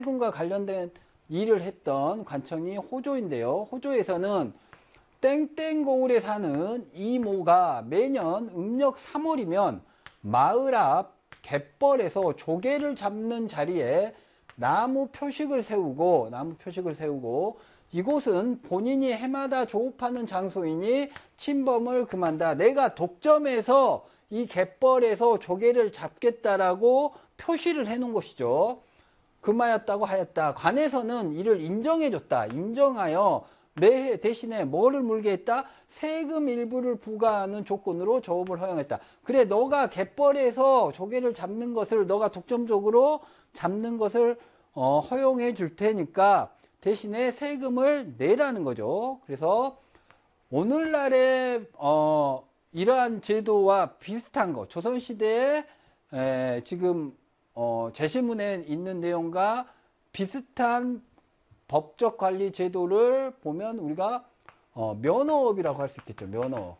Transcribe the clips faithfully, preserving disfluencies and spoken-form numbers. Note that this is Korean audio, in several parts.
세금과 관련된 일을 했던 관청이 호조인데요. 호조에서는 땡땡고을에 사는 이모가 매년 음력 삼월이면 마을 앞 갯벌에서 조개를 잡는 자리에 나무 표식을 세우고 나무 표식을 세우고 이곳은 본인이 해마다 조업하는 장소이니 침범을 금한다. 내가 독점해서 이 갯벌에서 조개를 잡겠다라고 표시를 해놓은 것이죠. 금하였다고 하였다. 관에서는 이를 인정해줬다. 인정하여 매해 대신에 뭐를 물게 했다? 세금 일부를 부과하는 조건으로 조업을 허용했다. 그래, 너가 갯벌에서 조개를 잡는 것을 너가 독점적으로 잡는 것을 어, 허용해 줄 테니까 대신에 세금을 내라는 거죠. 그래서 오늘날의 어, 이러한 제도와 비슷한 거, 조선시대에 에, 지금 어, 제시문에 있는 내용과 비슷한 법적 관리 제도를 보면 우리가 어, 면허업이라고 할 수 있겠죠. 면허업.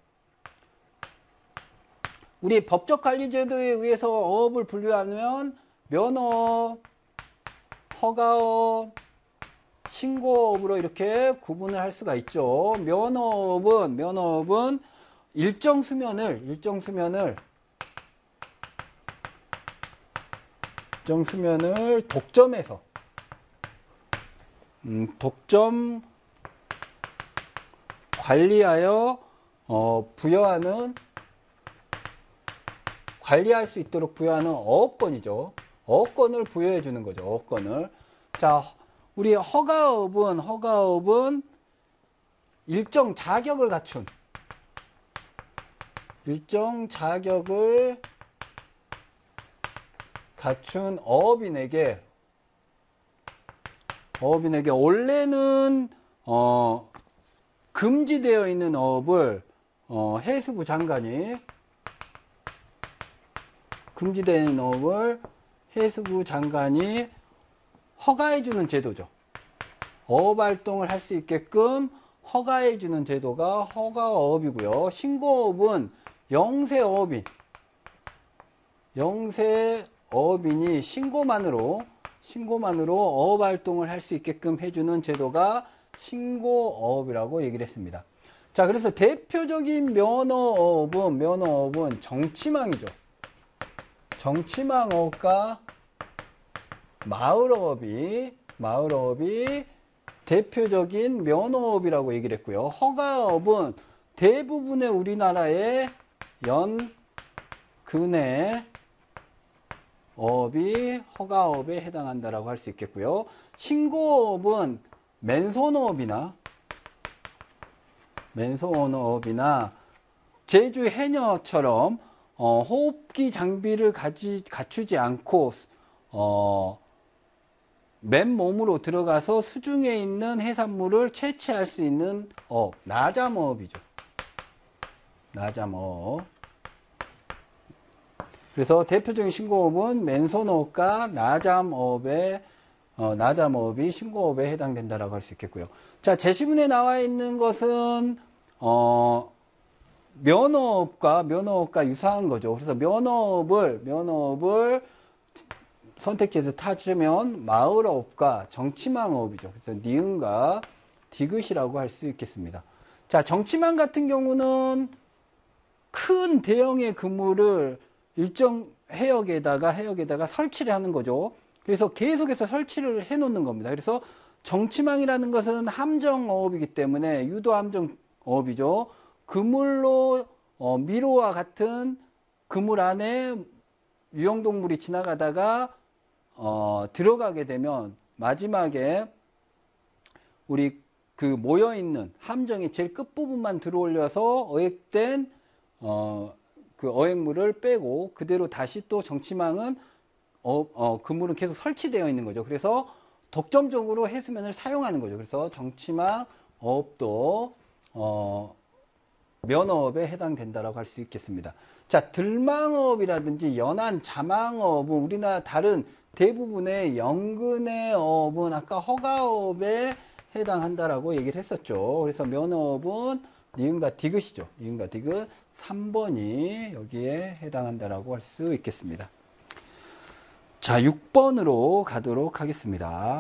우리 법적 관리 제도에 의해서 어업을 분류하면 면허업, 허가업, 신고업으로 이렇게 구분을 할 수가 있죠. 면허업은 면허업은 일정 수면을 일정 수면을 일정 수면을 독점해서 음, 독점 관리하여 어, 부여하는 관리할 수 있도록 부여하는 어업권이죠. 어업권을 부여해 주는 거죠. 어업권을. 자, 우리 허가업은 허가업은 일정 자격을 갖춘 일정 자격을 갖춘 어업인에게 어업인에게 원래는 어, 금지되어 있는 어업을 어, 해수부 장관이 금지되어 있는 어업을 해수부 장관이 허가해주는 제도죠. 어업활동을 할 수 있게끔 허가해주는 제도가 허가어업이고요. 신고어업은 영세어업인 영세어업인이 신고만으로 신고만으로 어업활동을 할 수 있게끔 해주는 제도가 신고어업이라고 얘기를 했습니다. 자, 그래서 대표적인 면허어업은 면허어업은 정치망이죠. 정치망어업과 마을어업이 마을어업이 대표적인 면허업이라고 얘기를 했고요. 허가업은 대부분의 우리나라의 연, 근해 어업이 허가업에 해당한다라고 할 수 있겠고요. 신고업은 맨손어업이나 맨손어업이나 제주 해녀처럼 어, 호흡기 장비를 가지, 갖추지 않고 어, 맨몸으로 들어가서 수중에 있는 해산물을 채취할 수 있는 업, 나잠어업이죠. 나잠어업. 그래서 대표적인 신고업은 맨손어업과 나잠어업에 어, 나잠어업이 신고업에 해당된다라고 할 수 있겠고요. 자, 제시문에 나와 있는 것은 어, 면허업과 면허업과 유사한 거죠. 그래서 면허업을 면허업을 선택지에서 타주면 마을어업과 정치망어업이죠. 그래서 니은과 디귿이라고 할 수 있겠습니다. 자, 정치망 같은 경우는 큰 대형의 그물을 일정 해역에다가 해역에다가 설치를 하는 거죠. 그래서 계속해서 설치를 해 놓는 겁니다. 그래서 정치망이라는 것은 함정어업이기 때문에 유도함정어업이죠. 그물로 어, 미로와 같은 그물 안에 유형동물이 지나가다가 어, 들어가게 되면 마지막에 우리 그 모여있는 함정의 제일 끝부분만 들어올려서 어획된 어, 그 어획물을 빼고 그대로 다시 또 정치망은 어, 어, 그물은 계속 설치되어 있는 거죠. 그래서 독점적으로 해수면을 사용하는 거죠. 그래서 정치망 어업도 어, 면어업에 해당된다라고 할 수 있겠습니다. 자, 들망어업이라든지 연안 자망어업은 우리나라 다른 대부분의 연근의 어업은 아까 허가어업에 해당한다라고 얘기를 했었죠. 그래서 면어업은 니은과 디귿이죠. 니은과 디귿 삼 번이 여기에 해당한다라고 할 수 있겠습니다. 자, 육 번으로 가도록 하겠습니다.